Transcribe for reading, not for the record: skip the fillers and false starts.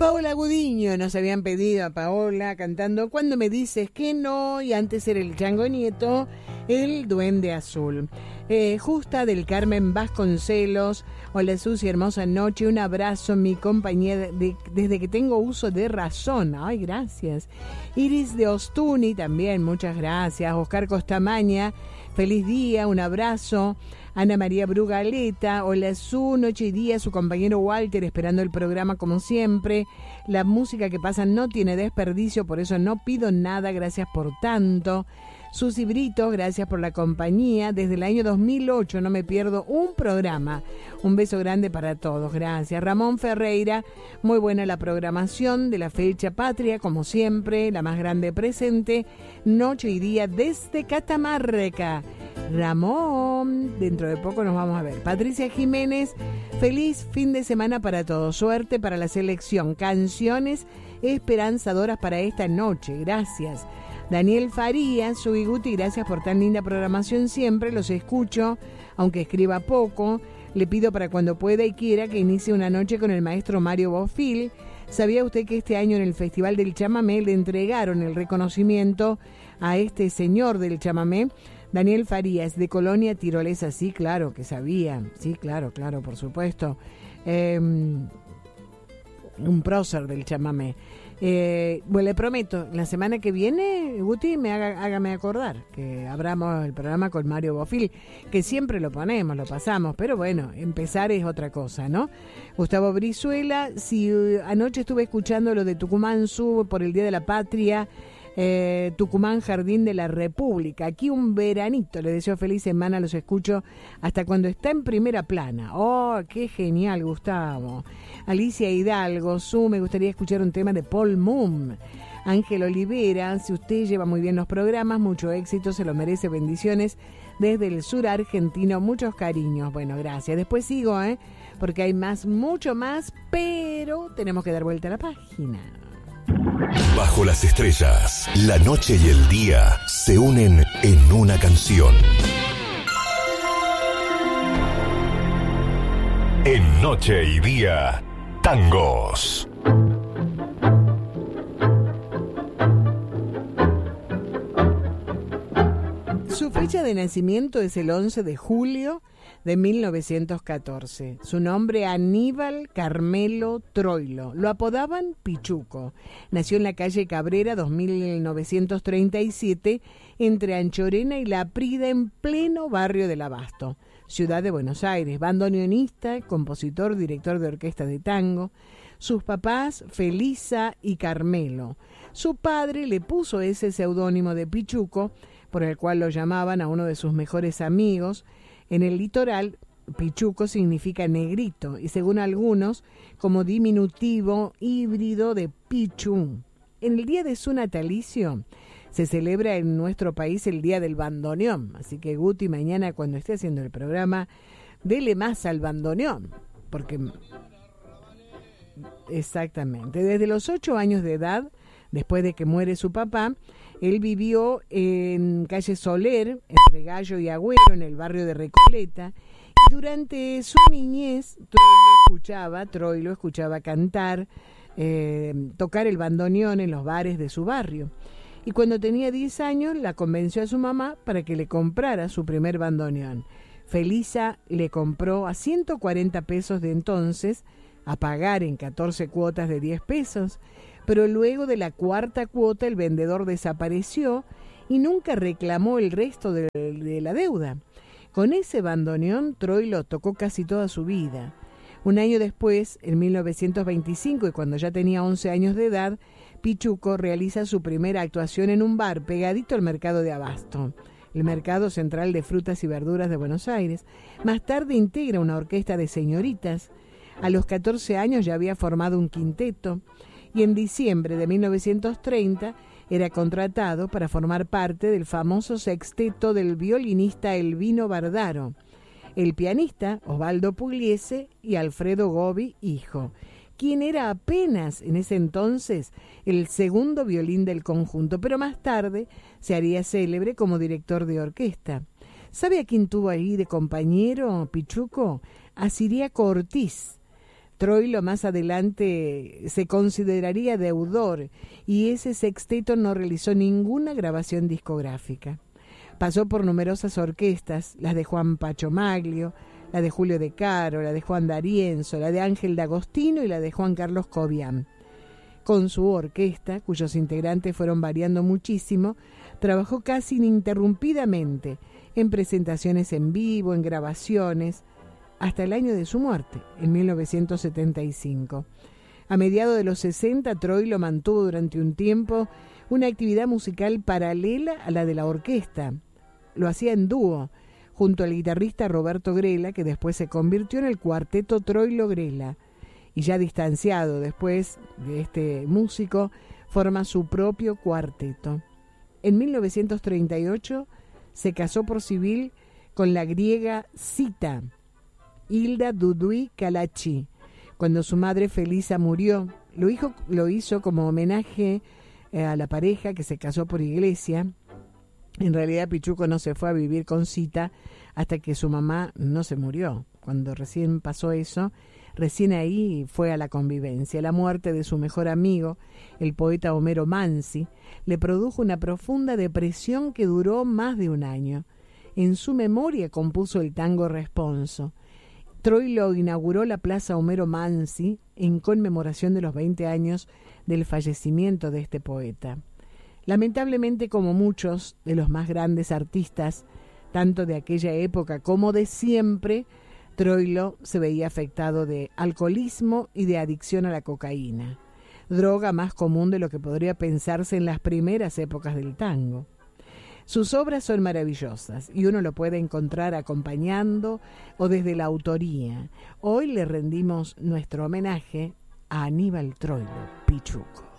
Paola Gudiño, nos habían pedido a Paola cantando Cuando me dices que no, y antes era el Chango Nieto, el Duende Azul. Justa del Carmen Vasconcelos, hola Susi, hermosa noche, un abrazo, mi compañía desde que tengo uso de razón. Ay, gracias. Iris de Ostuni también, muchas gracias. Oscar Costamaña, feliz día, un abrazo. Ana María Brugaleta, hola Su, noche y día, su compañero Walter esperando el programa como siempre. La música que pasa no tiene desperdicio, por eso no pido nada, gracias por tanto. Susi Brito, gracias por la compañía. Desde el año 2008 no me pierdo un programa. Un beso grande para todos, gracias. Ramón Ferreira, muy buena la programación de la fecha patria, como siempre, la más grande presente. Noche y día desde Catamarca. Ramón, dentro de poco nos vamos a ver. Patricia Jiménez, feliz fin de semana para todos. Suerte para la selección. Canciones esperanzadoras para esta noche. Gracias. Daniel Farías, Subi Guti, gracias por tan linda programación siempre. Los escucho, aunque escriba poco. Le pido para cuando pueda y quiera que inicie una noche con el maestro Mario Bofil. ¿Sabía usted que este año en el Festival del Chamamé le entregaron el reconocimiento a este señor del chamamé? Daniel Farías, de Colonia Tirolesa. Sí, claro que sabía. Sí, claro, por supuesto. Un prócer del chamamé. Bueno, le prometo, la semana que viene, Guti, hágame acordar que abramos el programa con Mario Bofil, que siempre lo ponemos, lo pasamos, pero bueno, empezar es otra cosa, ¿no? Gustavo Brizuela, si anoche estuve escuchando lo de Tucumán Sub por el Día de la Patria, Tucumán Jardín de la República, aquí un veranito, le deseo feliz semana, los escucho hasta cuando está en primera plana. Oh, qué genial, Gustavo. Alicia Hidalgo, me gustaría escuchar un tema de Paul Moon. Ángel Olivera, si usted lleva muy bien los programas, mucho éxito, se lo merece, bendiciones desde el sur argentino, muchos cariños. Bueno, gracias. Después sigo, porque hay mucho más, pero tenemos que dar vuelta a la página. Bajo las estrellas, la noche y el día se unen en una canción. En Noche y Día, tangos. Su fecha de nacimiento es el 11 de julio de 1914. Su nombre Aníbal Carmelo Troilo. Lo apodaban Pichuco. Nació en la calle Cabrera 2937 entre Anchorena y La Prida en pleno barrio del Abasto, ciudad de Buenos Aires. Bandoneonista, compositor, director de orquesta de tango. Sus papás Felisa y Carmelo. Su padre le puso ese seudónimo de Pichuco por el cual lo llamaban a uno de sus mejores amigos. En el litoral, Pichuco significa negrito y según algunos, como diminutivo híbrido de Pichu. En el día de su natalicio se celebra en nuestro país el Día del Bandoneón, así que Guti, mañana cuando esté haciendo el programa, dele más al bandoneón, porque exactamente, desde los 8 años de edad, después de que muere su papá, él vivió en calle Soler, entre Gallo y Agüero, en el barrio de Recoleta, y durante su niñez Troilo escuchaba cantar, tocar el bandoneón en los bares de su barrio. Y cuando tenía 10 años la convenció a su mamá para que le comprara su primer bandoneón. Felisa le compró a 140 pesos de entonces, a pagar en 14 cuotas de 10 pesos, pero luego de la cuarta cuota el vendedor desapareció y nunca reclamó el resto de la deuda. Con ese bandoneón Troilo tocó casi toda su vida. Un año después, en 1925, y cuando ya tenía 11 años de edad, Pichuco realiza su primera actuación en un bar pegadito al mercado de Abasto, el mercado central de frutas y verduras de Buenos Aires. Más tarde integra una orquesta de señoritas. A los 14 años ya había formado un quinteto y en diciembre de 1930 era contratado para formar parte del famoso sexteto del violinista Elvino Bardaro, el pianista Osvaldo Pugliese y Alfredo Gobi, hijo, quien era apenas en ese entonces el segundo violín del conjunto, pero más tarde se haría célebre como director de orquesta. ¿Sabe a quién tuvo ahí de compañero Pichuco? A Ciriaco Ortiz. Troilo más adelante se consideraría deudor y ese sexteto no realizó ninguna grabación discográfica. Pasó por numerosas orquestas, las de Juan Pacho Maglio, la de Julio De Caro, la de Juan D'Arienzo, la de Ángel D'Agostino y la de Juan Carlos Cobian. Con su orquesta, cuyos integrantes fueron variando muchísimo, trabajó casi ininterrumpidamente en presentaciones en vivo, en grabaciones, hasta el año de su muerte, en 1975. A mediados de los 60, Troilo mantuvo durante un tiempo una actividad musical paralela a la de la orquesta. Lo hacía en dúo, junto al guitarrista Roberto Grela, que después se convirtió en el cuarteto Troilo-Grela, y ya distanciado después de este músico, forma su propio cuarteto. En 1938 se casó por civil con la griega Zita, Hilda Dudui Kalachi. Cuando su madre Felisa murió, lo hizo como homenaje a la pareja que se casó por iglesia. En realidad Pichuco no se fue a vivir con Zita hasta que su mamá no se murió. Cuando recién pasó eso, recién ahí fue a la convivencia. La muerte de su mejor amigo, el poeta Homero Mansi, le produjo una profunda depresión que duró más de un año. En su memoria compuso el tango Responso. Troilo inauguró la Plaza Homero Mansi en conmemoración de los 20 años del fallecimiento de este poeta. Lamentablemente, como muchos de los más grandes artistas, tanto de aquella época como de siempre, Troilo se veía afectado de alcoholismo y de adicción a la cocaína, droga más común de lo que podría pensarse en las primeras épocas del tango. Sus obras son maravillosas y uno lo puede encontrar acompañando o desde la autoría. Hoy le rendimos nuestro homenaje a Aníbal Troilo Pichuco.